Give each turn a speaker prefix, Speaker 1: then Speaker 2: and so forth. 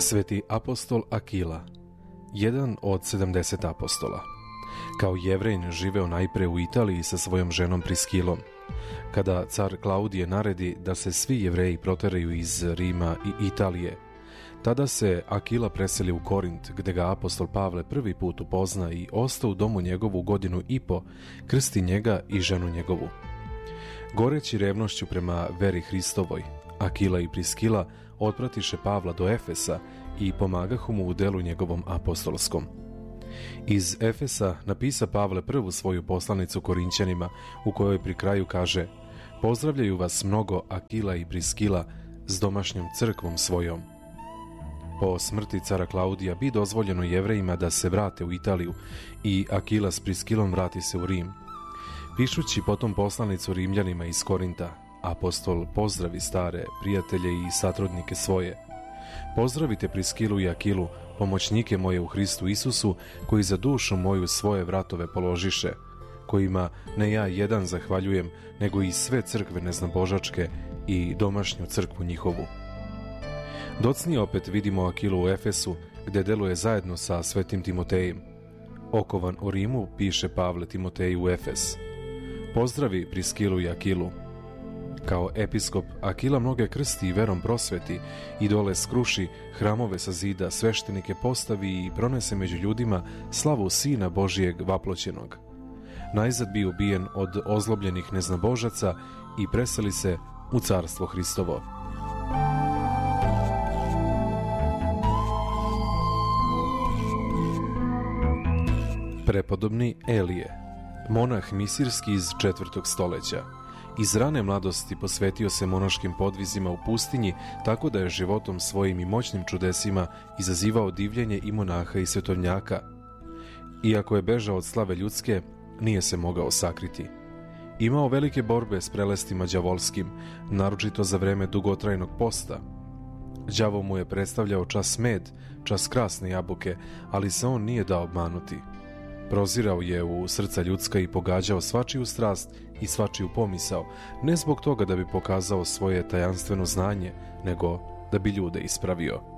Speaker 1: Sveti apostol Akila, jedan od 70 apostola. Kao Jevrejin živeo najpre u Italiji sa svojom ženom Priskilom. Kada car Klaudije naredi da se svi Jevreji proteraju iz Rima i Italije, tada se Akila preseli u Korint, gde ga apostol Pavle prvi put upozna i ostao u domu njegovu 1.5 godina, krsti njega i ženu njegovu. Goreći revnošću prema veri Hristovoj, Akila i Priskila otpratiše Pavla do Efesa i pomagahu mu u delu njegovom apostolskom. Iz Efesa napisa Pavle prvu svoju poslanicu Korinćanima, u kojoj pri kraju kaže: "Pozdravljaju vas mnogo Akila i Priskila s domašnjom crkvom svojom." Po smrti cara Klaudija bi dozvoljeno Jevrejima da se vrate u Italiju i Akila s Priskilom vrati se u Rim. Pišući potom poslanicu Rimljanima iz Korinta, apostol pozdravi stare prijatelje i satrudnike svoje. Pozdravite Priskilu i Akilu, pomoćnike moje u Hristu Isusu, koji za dušu moju svoje vratove položiše, kojima ne ja jedan zahvaljujem, nego i sve crkve neznabožačke i domašnju crkvu njihovu. Docnije opet vidimo Akilu u Efesu, gde deluje zajedno sa svetim Timotejem. Okovan u Rimu piše Pavle Timoteju u Efes: "Pozdravi Priskilu i Akilu." Kao episkop Akila mnoge krsti i verom prosveti, idole skruši, hramove sazida, sveštenike postavi i pronese među ljudima slavu Sina Božijeg vaploćenog. Najzad bi ubijen od ozlobljenih neznabožaca i preseli se u carstvo Hristovo. Prepodobni Elije, monah misirski iz 4. stoljeća. Iz rane mladosti posvetio se monaškim podvizima u pustinji, tako da je životom svojim i moćnim čudesima izazivao divljenje i monaha i svetovnjaka. Iako je bežao od slave ljudske, nije se mogao sakriti. Imao velike borbe s prelestima đavolskim, naročito za vreme dugotrajnog posta. Đavo mu je predstavljao čas med, čas krasne jabuke, ali se on nije dao obmanuti. Prozirao je u srca ljudska i pogađao svačiju strast i svačiju pomisao, ne zbog toga da bi pokazao svoje tajanstveno znanje, nego da bi ljude ispravio.